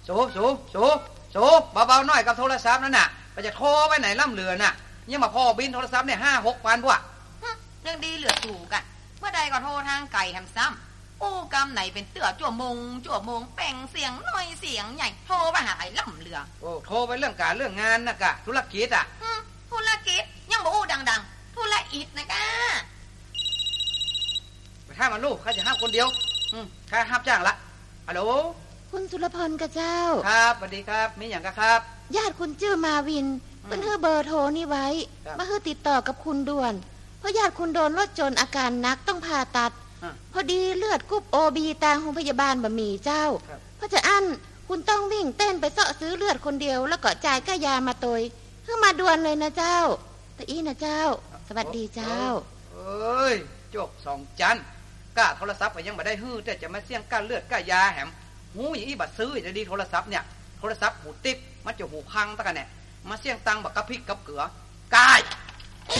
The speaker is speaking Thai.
สูเบาๆหน่อยกับโทรศัพท์นั่นน่ะไปจะโทรไปไหนล่ำเรือน่ะยังมาพ่อบินโทรศัพท์เนี่ย5-6 พันพวกยังดีเหลือถูกกันเมื่อใดก็โทรทางไก่แฮมซ้ำโอ้กำไหนเป็นเตื้อจั่วมงแป่งเสียงน้อยเสียงใหญ่โทรไปหาไอ้ล่ำเรือโอ้โทรไปเรื่องการเรื่องงานนะกะธุรกิจอ่ะธุรกิจยังบอกอู้ดังๆธุรกิจนะกะไปห้ามมันลูกข้าจะห้ามคนเดียวข้าห้ามจ้างละฮัลโหลคุณสุรพลกะเจ้าครับสวัสดีครับมีอย่างกะครับญาติคุณชื่อมาวินเพิ่นให้เบอร์โทรนี่ไว้มาให้ติดต่อกับคุณด่วนเพราะญาติคุณโดนรถชนอาการหนักต้องผ่าตัดพอดีเลือดกุบโอบีตางโรงพยาบาลบะหมี่เจ้าเพราะจะอั้นคุณต้องวิ่งเต้นไปเสาะซื้อเลือดคนเดียวแล้วก็จ่ายค่ายามาตยเพื่อมาด่วนเลยนะเจ้าตะอี้นะเจ้าสวัสดีเจ้าเอ้ยจบ2 จันก้าโทรศัพท์ไปยังไม่ได้ฮื้อแต่จะมาเสี่ยงก้าเลือดก้ายาแหมหูอย่างนี้บัดซื้อจะดีโทรศัพท์เนี่ยโทรศัพท์หูติ๊บมันจะหูพังตะกันเนี่ยมาเสี่ยงตังบักกะพริกกับเกลือกาย